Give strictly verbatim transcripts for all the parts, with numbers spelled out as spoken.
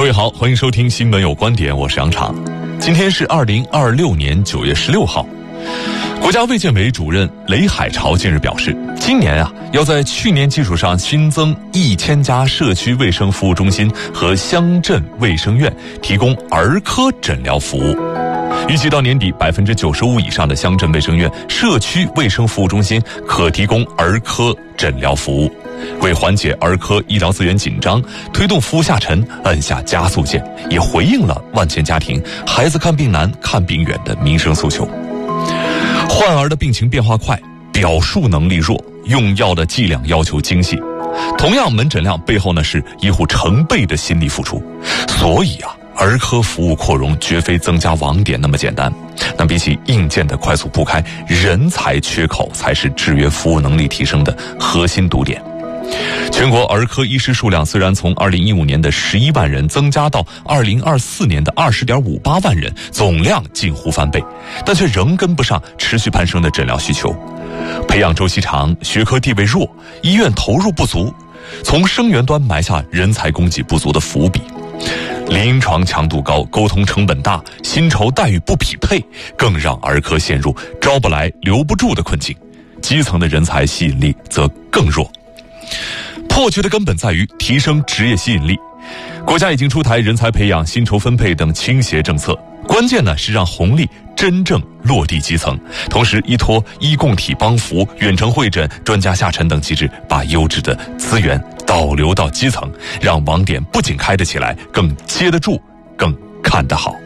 各位好，欢迎收听新闻有观点，我是杨昶。今天是二零二六年九月十六号。国家卫健委主任雷海潮近日表示，今年啊，要在去年基础上新增一千家社区卫生服务中心和乡镇卫生院，提供儿科诊疗服务。预计到年底，百分之九十五以上的乡镇卫生院、社区卫生服务中心可提供儿科诊疗服务。为缓解儿科医疗资源紧张，推动服务下沉，按下加速键，也回应了万千家庭孩子看病难、看病远的民生诉求。患儿的病情变化快，表述能力弱，用药的剂量要求精细。同样门诊量背后呢，是医护成倍的心力付出。所以啊，儿科服务扩容绝非增加网点那么简单。那比起硬件的快速铺开，人才缺口才是制约服务能力提升的核心堵点。全国儿科医师数量虽然从二零一五年的十一万人增加到二零二四年的二十点五八万人，总量近乎翻倍，但却仍跟不上持续攀升的诊疗需求。培养周期长，学科地位弱，医院投入不足，从生源端埋下人才供给不足的伏笔。临床强度高，沟通成本大，薪酬待遇不匹配，更让儿科陷入招不来留不住的困境。基层的人才吸引力则更弱。破局的根本在于提升职业吸引力。国家已经出台人才培养、薪酬分配等倾斜政策，关键呢是让红利真正落地基层，同时依托医共体帮扶、远程会诊、专家下沉等机制，把优质的资源导流到基层，让网点不仅开得起来，更接得住，更看得好。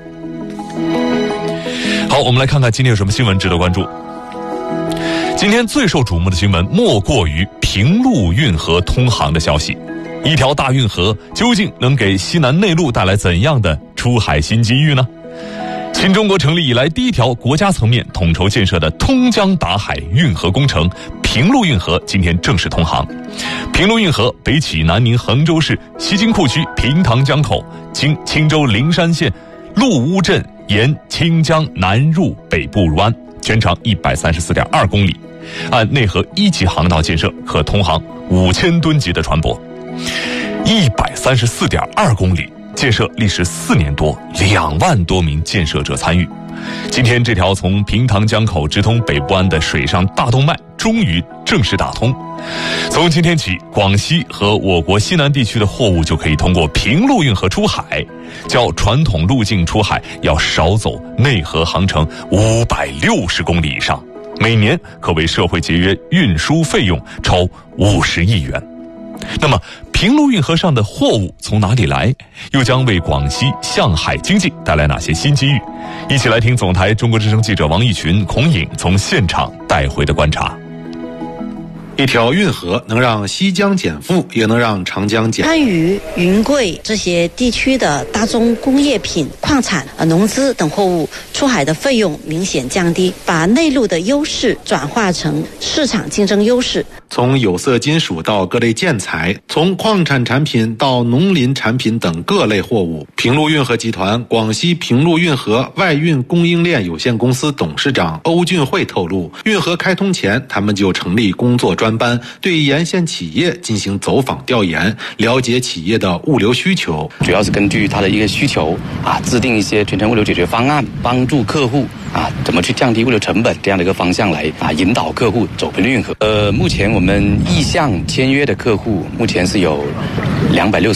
好，我们来看看今天有什么新闻值得关注。今天最受瞩目的新闻莫过于平陆运河通航的消息。一条大运河究竟能给西南内陆带来怎样的出海新机遇呢？新中国成立以来第一条国家层面统筹建设的通江达海运河工程平陆运河今天正式通航。平陆运河北起南宁衡州市西京库区平塘江口，经青州灵山县陆乌镇，沿清江南入北部湾，全长一百三十四点二公里。按内河一级航道建设，可通航五千吨级的船舶。一百三十四点二公里，建设历时四年多，两万多名建设者参与。今天，这条从平塘江口直通北部湾的水上大动脉终于正式打通。从今天起，广西和我国西南地区的货物就可以通过平陆运河出海，较传统路径出海要少走内河航程五百六十公里以上。每年可为社会节约运输费用超五十亿元。那么平陆运河上的货物从哪里来，又将为广西向海经济带来哪些新机遇？一起来听总台中国之声记者王义群、孔颖从现场带回的观察。 一条运河能让西江减负，也能让长江减。 番禺、云贵这些地区的大宗工业品、矿产、农资等货物出海的费用明显降低，把内陆的优势转化成市场竞争优势。 从有色金属到各类建材，从矿产产品到农林产品等各类货物，平陆运河集团广西平陆运河外运供应链有限公司董事长欧俊慧透露，运河开通前，他们就成立工作专班，对沿线企业进行走访调研，了解企业的物流需求， 主要是根据他的一个需求啊，制定一些全程物流解决方案，帮助客户啊怎么去降低物流成本这样的一个方向来啊引导客户走平陆运河。呃，目前我们意向签约的客户目前是有两百六十